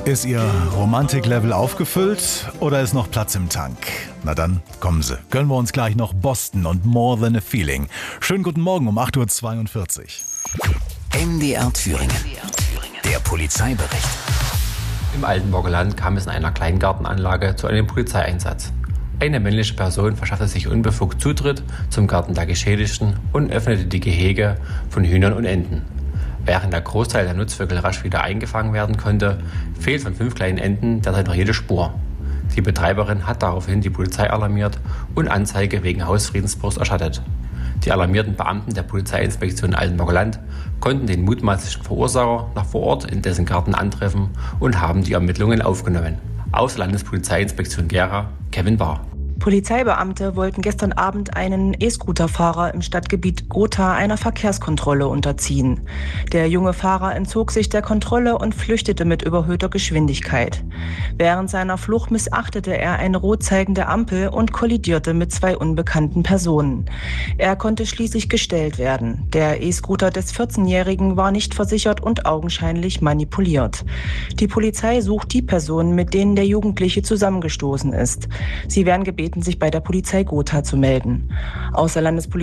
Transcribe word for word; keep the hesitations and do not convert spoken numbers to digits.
Ist Ihr Romantiklevel aufgefüllt oder ist noch Platz im Tank? Na dann, kommen Sie. Gönnen wir uns gleich noch Boston und More Than a Feeling. Schönen guten Morgen um acht Uhr zweiundvierzig. M D R Thüringen. Der Polizeibericht. Im Altenburger Land kam es in einer Kleingartenanlage zu einem Polizeieinsatz. Eine männliche Person verschaffte sich unbefugt Zutritt zum Garten der Geschädigten und öffnete die Gehege von Hühnern und Enten. Während der Großteil der Nutzvögel rasch wieder eingefangen werden konnte, fehlt von fünf kleinen Enten derzeit noch jede Spur. Die Betreiberin hat daraufhin die Polizei alarmiert und Anzeige wegen Hausfriedensbruchs erstattet. Die alarmierten Beamten der Polizeiinspektion Altenburger Land konnten den mutmaßlichen Verursacher noch vor Ort in dessen Garten antreffen und haben die Ermittlungen aufgenommen. Aus der Landespolizeiinspektion Gera, Kevin Bahr. Polizeibeamte wollten gestern Abend einen E-Scooter-Fahrer im Stadtgebiet Gotha einer Verkehrskontrolle unterziehen. Der junge Fahrer entzog sich der Kontrolle und flüchtete mit überhöhter Geschwindigkeit. Während seiner Flucht missachtete er eine rot zeigende Ampel und kollidierte mit zwei unbekannten Personen. Er konnte schließlich gestellt werden. Der E-Scooter des vierzehnjährigen war nicht versichert und augenscheinlich manipuliert. Die Polizei sucht die Personen, mit denen der Jugendliche zusammengestoßen ist. Sie werden gebeten, sich bei der Polizei Gotha zu melden. Außer Landespolizei